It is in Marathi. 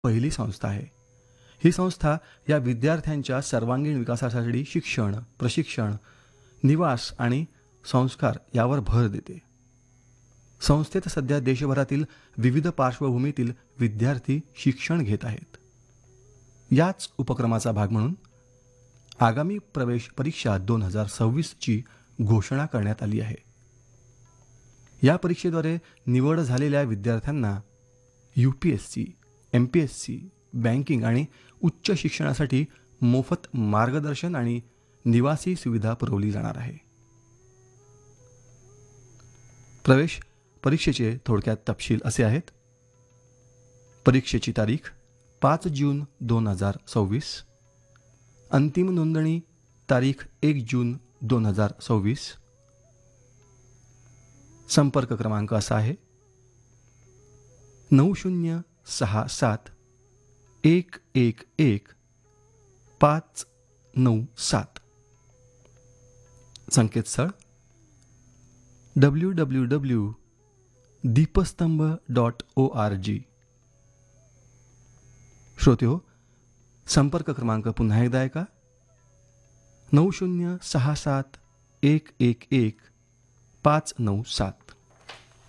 पहिली संस्था आहे. ही संस्था या विद्यार्थ्यांच्या सर्वांगीण विकासासाठी शिक्षण, प्रशिक्षण, निवास आणि संस्कार यावर भर देते. संस्थेत सध्या देशभरातील विविध पार्श्वभूमीतील विद्यार्थी शिक्षण घेत आहेत. याच उपक्रमाचा भाग म्हणून आगामी प्रवेश परीक्षा 2026ची घोषणा करण्यात आली आहे. या परीक्षेद्वारे निवड झालेल्या विद्यार्थ्यांना UPSC, MPSC, बँकिंग आणि उच्च शिक्षणासाठी मोफत मार्गदर्शन आणि निवासी सुविधा पुरवली जाणार आहे. प्रवेश परीक्षेचे थोडक्यात तपशील असे आहेत. परीक्षेची तारीख 5 जून 2026. अंतिम नोंदणी तारीख 1 जून 2026. संपर्क क्रमांक असा आहे 9067 111 597. संकेतस्थळ www.deepastambh.org. श्रोत्यो, संपर्क क्रमांक पुन्हा एकदा ऐका 9067 111 597.